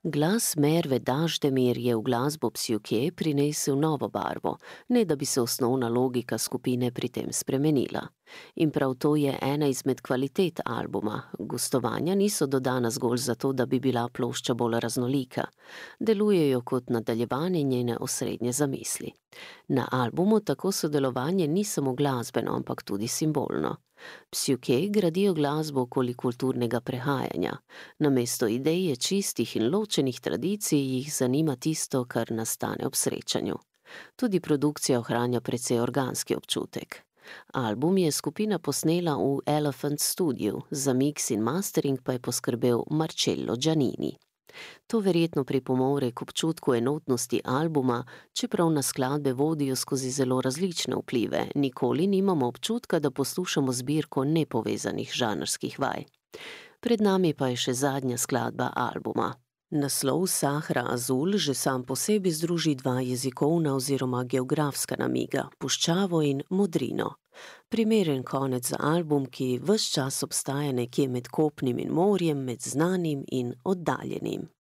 Glas Merve Daždemir je v glasbo Psiuke prinesel novo barvo, ne da bi se osnovna logika skupine pri tem spremenila. In prav to je ena izmed kvalitet albuma. Gostovanja niso dodana zgolj zato, da bi bila plošča bolj raznolika. Delujejo kot nadaljevanje njene osrednje zamisli. Na albumu tako sodelovanje ni samo glasbeno, ampak tudi simbolno. Psiuke gradijo glasbo okoli kulturnega prehajanja. Namesto ideje čistih in ločenih tradicij jih zanima tisto, kar nastane ob srečanju. Tudi produkcija ohranja precej organski občutek. Album je skupina posnela v Elephant Studiu, za mix in mastering pa je poskrbel Marcello Giannini. To verjetno pripomore k občutku enotnosti albuma, čeprav nas skladbe vodijo skozi zelo različne vplive, nikoli nimamo občutka, da poslušamo zbirko nepovezanih žanrskih vaj. Pred nami pa je še zadnja skladba albuma. Naslov Sahra Azul že sam po sebi združi dva jezikovna oziroma geografska namiga, puščavo in modrino. Primeren konec za album, ki ves čas obstaja nekje med kopnim in morjem, med znanim in oddaljenim.